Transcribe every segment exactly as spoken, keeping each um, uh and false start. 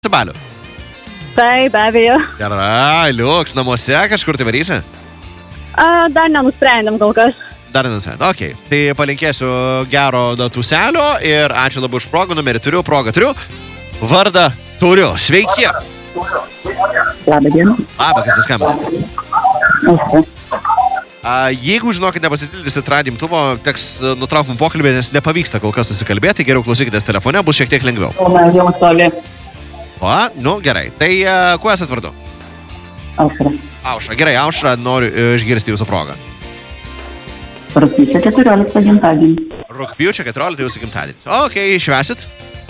Balių. Taip, be abejo. Gerai, liuks, namuose kažkur tai varysi? A, dar nenusprendėm kol kas. Dar nenusprendėm, okei. Okay. Tai palinkėsiu gero datūselio ir ačiū labai už progą, numerį turiu, progą turiu, vardą turiu. Sveiki. Labą dieną. Labą, kas neskambina. Oho. A, jeigu žinokit nepasitildysit radimtuvo, teks nutraukum pokalbį, nes nepavyksta kol kas susikalbėti, geriau klausykitės telefone, bus šiek tiek lengviau. O, mes jau toli. O, nu gerai. Tai uh, kuo esat vardu? Aušra. Aušra. Gerai, Aušra, noriu uh, išgirsti jūsų progą. Rugpjūčio keturioliktą gimtadienį. Rugpjūčio keturioliktą jūsų gimtadienį. Okei, švesit?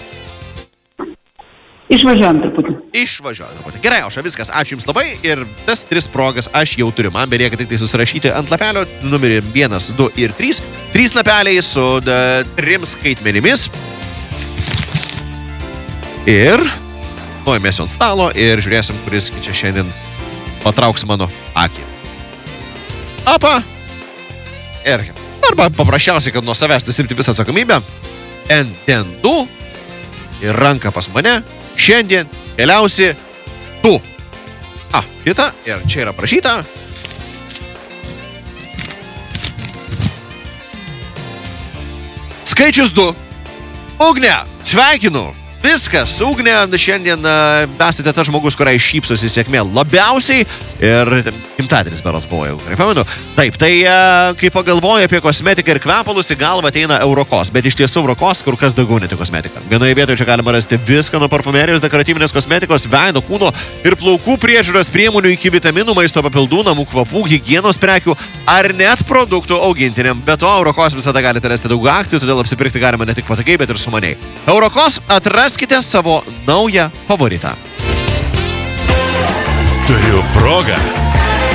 Išvažiuojam truputį. Išvažiuojam truputį. Gerai, Aušra, viskas. Ačiū Jums labai ir tas tris progas aš jau turiu. Man belieka tik tai susirašyti ant lapelio numerį vienas, du ir trys. Trys lapeliai su da, trim skaitmenimis. Ir nuėmėsiu ant stalo ir žiūrėsim, kuris čia šiandien patrauks mano akį. Apa. Ir arba paprasčiausiai, kad nuo savęs nusimti visą atsakomybę. En ten du. Ir ranka pas mane. Šiandien keliausi tu. A, kita. Ir čia yra prašyta. Skaičius du. Ugne, sveikinu. Viskas, Ugnė, šiandien uh, esate tas žmogus, kuriai šypsosi sėkmė labiausiai ir gimtadienis beros buvo, jau gerai pamenu. Taip, tai uh, kai pagalvoju apie kosmetiką ir kvepalus, į galvą ateina Eurokos, bet iš tiesų Eurokos kur kas daugiau ne tik kosmetika. Vienoje vietoje čia galima rasti viską nuo parfumerijos, dekoratyvinės kosmetikos, veido, kūno ir plaukų priežiūros priemonių iki vitaminų, maisto papildų, namų kvapų, higienos prekių ar net produktų augintiniam. Be to, Eurokos visada galite rasti daug akcijų, todėl apsipirkti galima ne tik patogiai, bet ir sumaniai. Eurokos atras Raskite savo naują favoritą. Turiu progą